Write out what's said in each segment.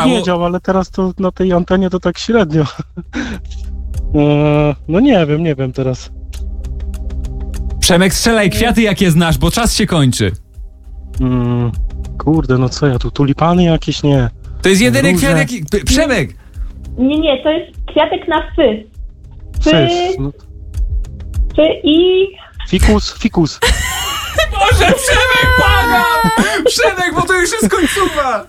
powiedział, ale teraz to na tej antenie to tak średnio. No nie wiem teraz. Przemek, strzelaj kwiaty, jakie znasz, bo czas się kończy. Kurde, no co ja tu, tulipany jakieś? Nie. To jest jedyny Róże. kwiat, jaki... Przemek! Nie, to jest kwiatek na fy. Fys, no. Fy i... Fikus. Boże, Przemek, błagam! Przemek, bo to już jest końcówa!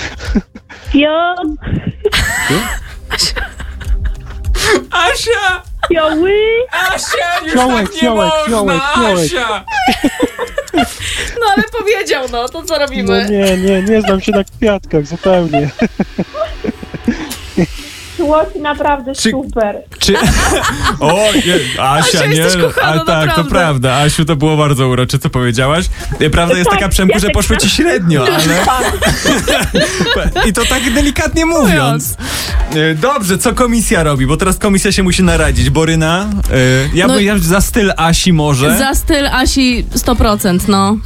Asia! Fioły. Asia, już Fiołek, tak nie fiołek, można! fiołek. Asia! No ale powiedział, no to co No robimy? nie znam się na kwiatkach zupełnie. Słoń naprawdę Czy- super. Czy... O, nie, Asia, Asia, nie? jesteś kochana, tak, to naprawdę. prawda. Asiu, to było bardzo urocze, co powiedziałaś. Prawda jest Tak, taka, Przemku, że ja tak poszło ci średnio, ale... I to tak delikatnie mówiąc. Dobrze, co komisja robi? Bo teraz komisja się musi naradzić. Boryna, ja No- bym za styl Asi może. Za styl Asi 100%, no.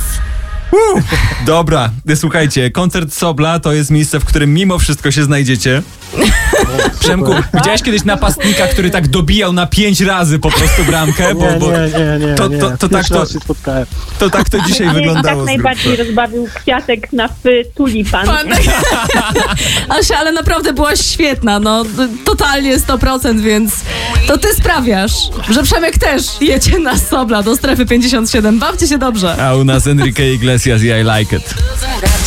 Dobra, słuchajcie, koncert Sobla to jest miejsce, w którym mimo wszystko się znajdziecie. Przemku, widziałeś kiedyś napastnika, który tak dobijał na 5 razy po prostu bramkę? Bo Nie. To tak Pierwszy to- raz się spotkałem. to tak to dzisiaj Mnie wyglądało tak z najbardziej grubsza. rozbawił kwiatek na fy tulipan. Asia, ale naprawdę byłaś świetna, no. Totalnie 100%, więc to ty sprawiasz, że Przemek też jedzie na Sobla do strefy 57. Bawcie się dobrze. A u nas Enrique Iglesias i I Like It.